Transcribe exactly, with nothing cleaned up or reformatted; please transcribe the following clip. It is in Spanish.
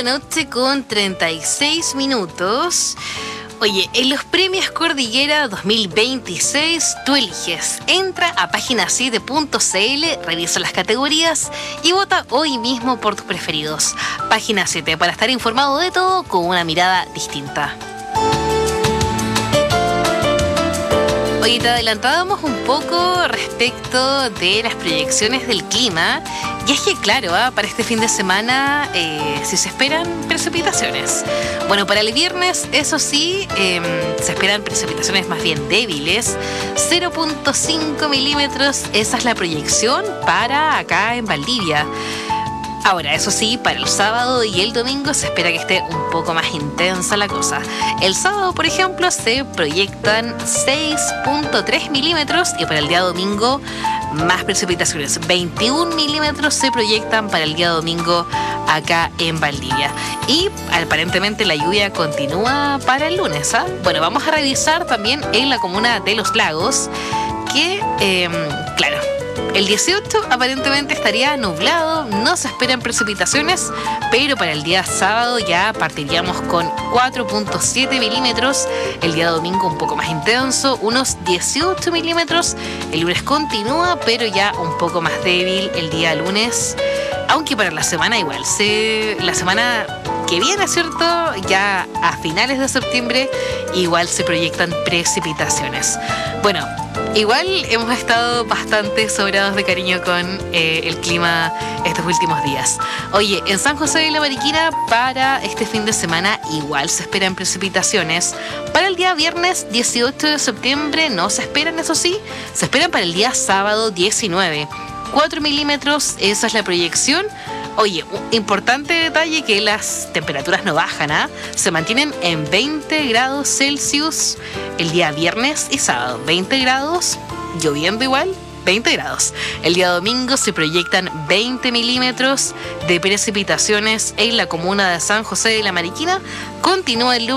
la noche con treinta y seis minutos. Oye, en los premios Cordillera dos mil veintiséis tú eliges. Entra a página siete punto c l, revisa las categorías y vota hoy mismo por tus preferidos. Página siete, para estar informado de todo con una mirada distinta. Oye, te adelantábamos un poco respecto de las proyecciones del clima. Y es que, claro, ¿eh? para este fin de semana eh, sí se esperan precipitaciones. Bueno, para el viernes, eso sí, eh, se esperan precipitaciones más bien débiles. cero punto cinco milímetros, esa es la proyección para acá en Valdivia. Ahora, eso sí, para el sábado y el domingo se espera que esté un poco más intensa la cosa. El sábado, por ejemplo, se proyectan seis punto tres milímetros y para el día domingo más precipitaciones. veintiún milímetros se proyectan para el día domingo acá en Valdivia. Y aparentemente la lluvia continúa para el lunes, ¿ah? Bueno, vamos a revisar también en la comuna de Los Lagos que, eh, claro, el dieciocho aparentemente estaría nublado, no se esperan precipitaciones, pero para el día sábado ya partiríamos con cuatro punto siete milímetros, el día domingo un poco más intenso, unos dieciocho milímetros, el lunes continúa, pero ya un poco más débil el día lunes, aunque para la semana igual, se, la semana que viene, ¿cierto? Ya a finales de septiembre igual se proyectan precipitaciones. Bueno, igual hemos estado bastante sobrados de cariño con eh, el clima estos últimos días. Oye, en San José de la Mariquina para este fin de semana igual se esperan precipitaciones. Para el día viernes dieciocho de septiembre no se esperan, eso sí, se esperan para el día sábado diecinueve. cuatro milímetros, esa es la proyección. Oye, un importante detalle que las temperaturas no bajan, ¿ah? ¿eh? Se mantienen en veinte grados Celsius el día viernes y sábado. veinte grados, lloviendo igual, veinte grados. El día domingo se proyectan veinte milímetros de precipitaciones en la comuna de San José de la Mariquina. Continúa el lunes